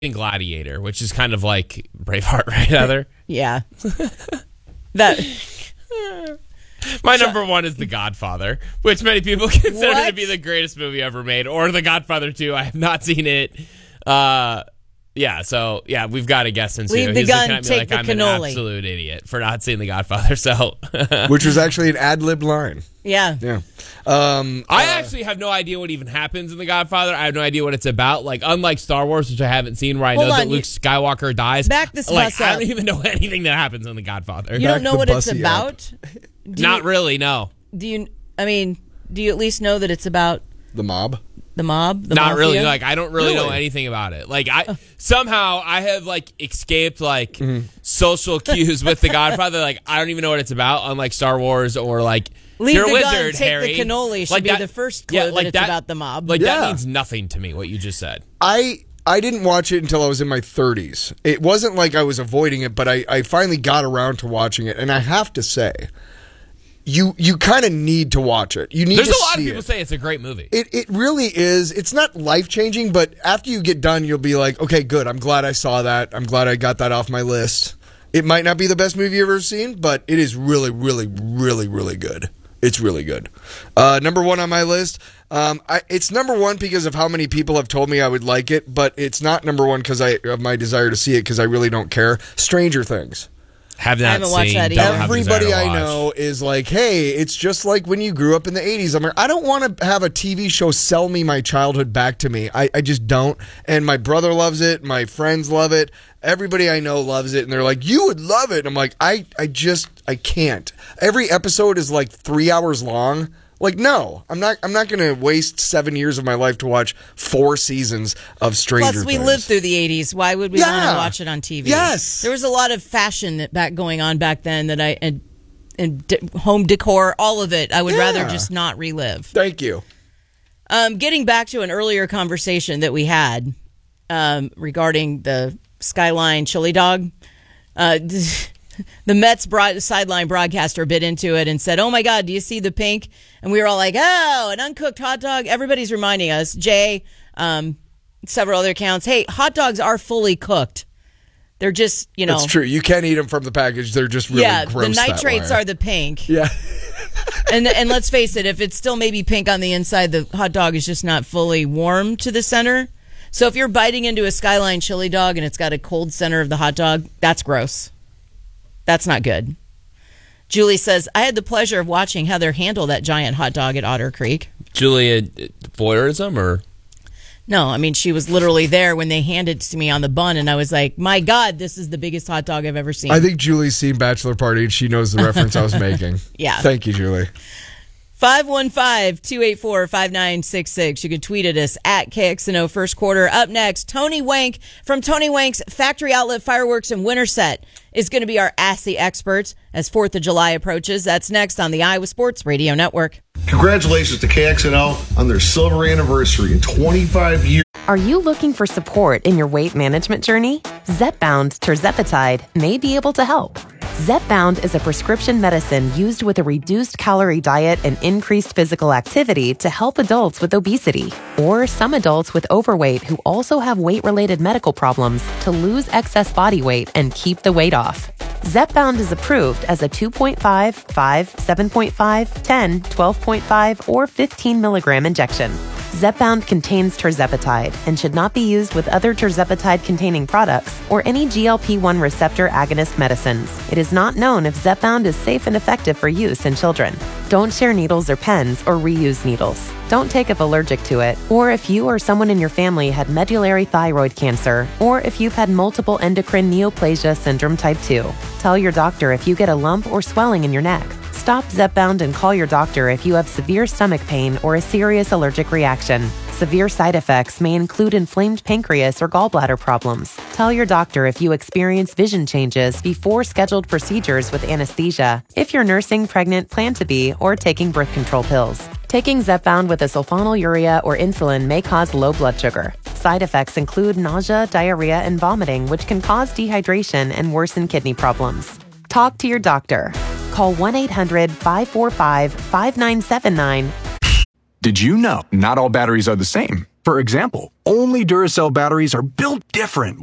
Gladiator, which is kind of like Braveheart, right, Heather? Yeah. My number one is The Godfather, which many people consider to be the greatest movie ever made, or The Godfather 2. I have not seen it. We've got to guess since leave the gun, take the I'm cannoli. An absolute idiot for not seeing The Godfather. So, which was actually an ad-lib line. Yeah. I actually have no idea what even happens in The Godfather. I have no idea what it's about. Like, unlike Star Wars, which I haven't seen, where I know that Luke Skywalker dies. Back this bus up. I don't even know anything that happens in The Godfather. You don't know what it's about? Not really, no. Do you at least know that it's about the mob? The mob? The Not mafia? really. Like, I don't really know anything about it. Like, somehow I have like escaped like social cues with The Godfather. Like, I don't even know what it's about. Unlike Star Wars or like Leave you're the a wizard, gun, take Harry. the cannoli should like be that, the first clue that it's about the mob. Like that means nothing to me. What you just said. I didn't watch it until I was in my 30s. It wasn't like I was avoiding it, but I finally got around to watching it, and I have to say, you kind of need to watch it. You need. There's to a lot of see people say it's a great movie. It really is. It's not life-changing, but after you get done, you'll be like, okay, good. I'm glad I saw that. I'm glad I got that off my list. It might not be the best movie you've ever seen, but it is really, really, really, really good. It's really good. Number one on my list. It's number one because of how many people have told me I would like it, but it's not number one because of my desire to see it because I really don't care. Stranger Things. Haven't watched that either. Everybody I know is like, hey, it's just like when you grew up in the 80s. I'm like, I don't want to have a TV show sell me my childhood back to me. I just don't. And my brother loves it. My friends love it. Everybody I know loves it. And they're like, you would love it. And I'm like, I can't. Every episode is like 3 hours long. Like, no, I'm not going to waste 7 years of my life to watch 4 seasons of Stranger Things. Plus, we lived through the 80s. Why would we want to watch it on TV? Yes. There was a lot of fashion going on back then that and home decor, all of it, I would rather just not relive. Thank you. Getting back to an earlier conversation that we had regarding the Skyline chili dog, the Mets sideline broadcaster bit into it and said, oh, my God, do you see the pink? And we were all like, oh, an uncooked hot dog. Everybody's reminding us, Jay, several other accounts, hey, hot dogs are fully cooked. They're just, That's true. You can't eat them from the package. They're just really gross. The nitrates are the pink. Yeah. and let's face it, if it's still maybe pink on the inside, the hot dog is just not fully warm to the center. So if you're biting into a Skyline chili dog and it's got a cold center of the hot dog, that's gross. That's not good. Julie says, I had the pleasure of watching Heather handle that giant hot dog at Otter Creek. Julia, voyeurism or? No, I mean, she was literally there when they handed it to me on the bun, and I was like, my God, this is the biggest hot dog I've ever seen. I think Julie's seen Bachelor Party, and she knows the reference I was making. Yeah. Thank you, Julie. 515-284-5966. You can tweet at us at KXNO First Quarter. Up next, Tony Wank from Tony Wank's Factory Outlet Fireworks in Winterset is going to be our Ask the Expert as 4th of July approaches. That's next on the Iowa Sports Radio Network. Congratulations to KXNO on their silver anniversary in 25 years. Are you looking for support in your weight management journey? Zepbound tirzepatide may be able to help. Zepbound is a prescription medicine used with a reduced calorie diet and increased physical activity to help adults with obesity or some adults with overweight who also have weight-related medical problems to lose excess body weight and keep the weight off. Zepbound is approved as a 2.5, 5, 7.5, 10, 12.5, or 15 milligram injection. Zepbound contains tirzepatide and should not be used with other tirzepatide-containing products or any GLP-1 receptor agonist medicines. It is not known if Zepbound is safe and effective for use in children. Don't share needles or pens or reuse needles. Don't take if allergic to it, or if you or someone in your family had medullary thyroid cancer, or if you've had multiple endocrine neoplasia syndrome type 2. Tell your doctor if you get a lump or swelling in your neck. Stop Zepbound and call your doctor if you have severe stomach pain or a serious allergic reaction. Severe side effects may include inflamed pancreas or gallbladder problems. Tell your doctor if you experience vision changes before scheduled procedures with anesthesia, if you're nursing, pregnant, plan to be, or taking birth control pills. Taking Zepbound with a sulfonylurea or insulin may cause low blood sugar. Side effects include nausea, diarrhea, and vomiting, which can cause dehydration and worsen kidney problems. Talk to your doctor. Call 1-800-545-5979. Did you know not all batteries are the same? For example, only Duracell batteries are built different